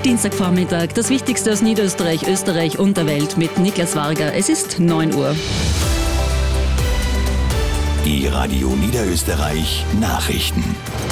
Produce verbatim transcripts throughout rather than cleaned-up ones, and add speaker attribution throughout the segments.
Speaker 1: Dienstagvormittag, das Wichtigste aus Niederösterreich, Österreich und der Welt mit Niklas Varga. Es ist neun Uhr.
Speaker 2: Die Radio Niederösterreich Nachrichten.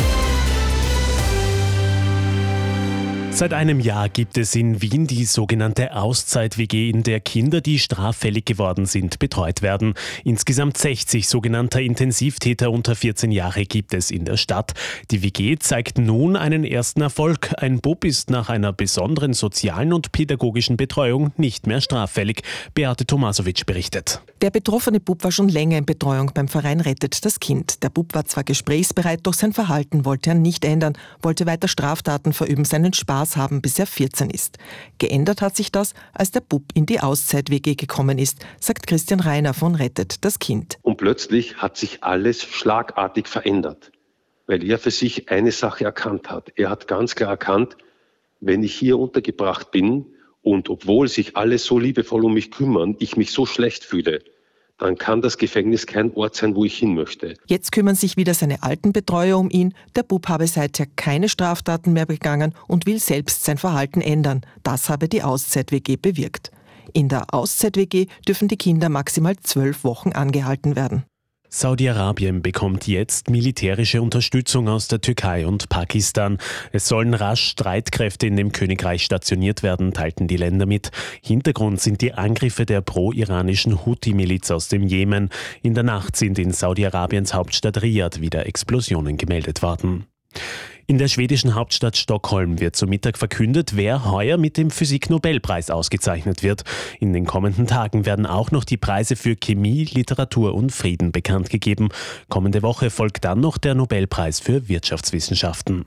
Speaker 3: Seit einem Jahr gibt es in Wien die sogenannte Auszeit-W G, in der Kinder, die straffällig geworden sind, betreut werden. Insgesamt sechzig sogenannter Intensivtäter unter vierzehn Jahre gibt es in der Stadt. Die W G zeigt nun einen ersten Erfolg. Ein Bub ist nach einer besonderen sozialen und pädagogischen Betreuung nicht mehr straffällig. Beate Tomasowitsch berichtet.
Speaker 4: Der betroffene Bub war schon länger in Betreuung beim Verein Rettet das Kind. Der Bub war zwar gesprächsbereit, doch sein Verhalten wollte er nicht ändern, wollte weiter Straftaten verüben, seinen Spaß haben, bis er vierzehn ist. Geändert hat sich das, als der Bub in die Auszeit-W G gekommen ist, sagt Christian Reiner von Rettet das Kind.
Speaker 5: Und plötzlich hat sich alles schlagartig verändert, weil er für sich eine Sache erkannt hat. Er hat ganz klar erkannt, wenn ich hier untergebracht bin und obwohl sich alle so liebevoll um mich kümmern, ich mich so schlecht fühle, dann kann das Gefängnis kein Ort sein, wo ich hin möchte.
Speaker 4: Jetzt kümmern sich wieder seine alten Betreuer um ihn. Der Bub habe seither keine Straftaten mehr begangen und will selbst sein Verhalten ändern. Das habe die Auszeit-W G bewirkt. In der Auszeit-W G dürfen die Kinder maximal zwölf Wochen angehalten werden.
Speaker 3: Saudi-Arabien bekommt jetzt militärische Unterstützung aus der Türkei und Pakistan. Es sollen rasch Streitkräfte in dem Königreich stationiert werden, teilten die Länder mit. Hintergrund sind die Angriffe der pro-iranischen Houthi-Miliz aus dem Jemen. In der Nacht sind in Saudi-Arabiens Hauptstadt Riyadh wieder Explosionen gemeldet worden. In der schwedischen Hauptstadt Stockholm wird zum Mittag verkündet, wer heuer mit dem Physik-Nobelpreis ausgezeichnet wird. In den kommenden Tagen werden auch noch die Preise für Chemie, Literatur und Frieden bekannt gegeben. Kommende Woche folgt dann noch der Nobelpreis für Wirtschaftswissenschaften.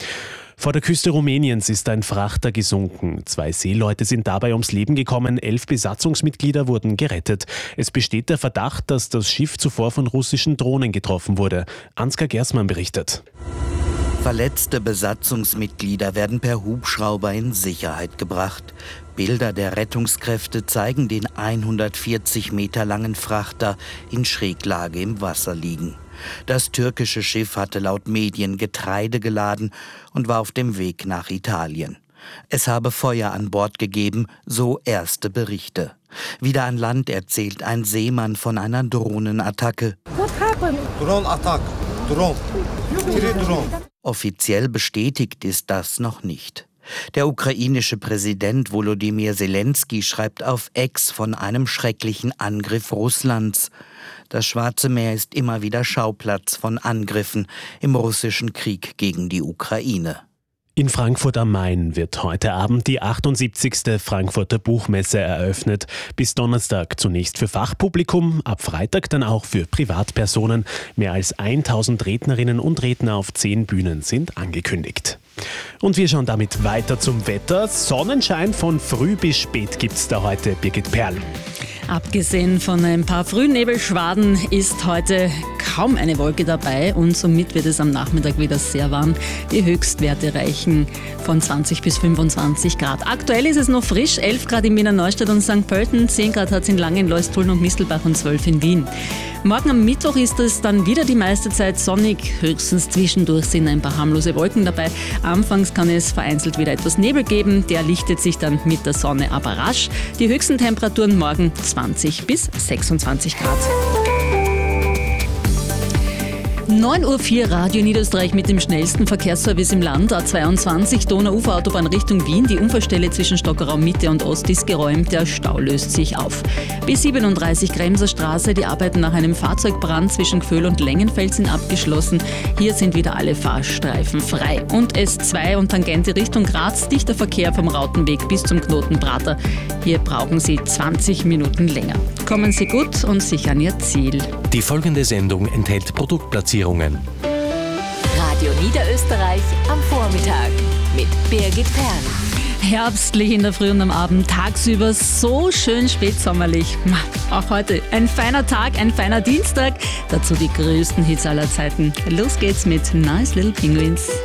Speaker 3: Vor der Küste Rumäniens ist ein Frachter gesunken. Zwei Seeleute sind dabei ums Leben gekommen, elf Besatzungsmitglieder wurden gerettet. Es besteht der Verdacht, dass das Schiff zuvor von russischen Drohnen getroffen wurde. Ansgar Gersmann berichtet.
Speaker 6: Verletzte Besatzungsmitglieder werden per Hubschrauber in Sicherheit gebracht. Bilder der Rettungskräfte zeigen den hundertvierzig Meter langen Frachter in Schräglage im Wasser liegen. Das türkische Schiff hatte laut Medien Getreide geladen und war auf dem Weg nach Italien. Es habe Feuer an Bord gegeben, so erste Berichte. Wieder an Land erzählt ein Seemann von einer Drohnenattacke.
Speaker 7: What happened? Drone attack. Drone. Drone.
Speaker 6: Offiziell bestätigt ist das noch nicht. Der ukrainische Präsident Volodymyr Zelensky schreibt auf X von einem schrecklichen Angriff Russlands. Das Schwarze Meer ist immer wieder Schauplatz von Angriffen im russischen Krieg gegen die Ukraine.
Speaker 3: In Frankfurt am Main wird heute Abend die achtundsiebzigste Frankfurter Buchmesse eröffnet. Bis Donnerstag zunächst für Fachpublikum, ab Freitag dann auch für Privatpersonen. Mehr als tausend Rednerinnen und Redner auf zehn Bühnen sind angekündigt. Und wir schauen damit weiter zum Wetter. Sonnenschein von früh bis spät gibt's da heute, Birgit Perl.
Speaker 1: Abgesehen von ein paar Frühnebelschwaden ist heute kaum eine Wolke dabei und somit wird es am Nachmittag wieder sehr warm. Die Höchstwerte reichen von zwanzig bis fünfundzwanzig Grad. Aktuell ist es noch frisch, elf Grad in Wiener Neustadt und Sankt Pölten, zehn Grad hat es in Langen, Leustulln und Mistelbach und zwölf in Wien. Morgen am Mittwoch ist es dann wieder die meiste Zeit sonnig, höchstens zwischendurch sind ein paar harmlose Wolken dabei. Anfangs kann es vereinzelt wieder etwas Nebel geben, der lichtet sich dann mit der Sonne aber rasch. Die höchsten Temperaturen morgen zwanzig bis sechsundzwanzig Grad. neun Uhr vier Radio Niederösterreich mit dem schnellsten Verkehrsservice im Land. A zweiundzwanzig Donau-Ufer-Autobahn Richtung Wien. Die Unfallstelle zwischen Stockerau Mitte und Ost ist geräumt. Der Stau löst sich auf. B siebenunddreißig Kremser Straße. Die Arbeiten nach einem Fahrzeugbrand zwischen Gföhl und Längenfeld sind abgeschlossen. Hier sind wieder alle Fahrstreifen frei. Und S zwei und Tangente Richtung Graz. Dichter Verkehr vom Rautenweg bis zum Knoten Prater. Hier brauchen Sie zwanzig Minuten länger. Kommen Sie gut und sicher an Ihr Ziel.
Speaker 2: Die folgende Sendung enthält Produktplatzierungen.
Speaker 8: Radio Niederösterreich am Vormittag mit Birgit Perl.
Speaker 1: Herbstlich in der Früh und am Abend, tagsüber so schön spätsommerlich. Auch heute ein feiner Tag, ein feiner Dienstag. Dazu die größten Hits aller Zeiten. Los geht's mit Nice Little Penguins.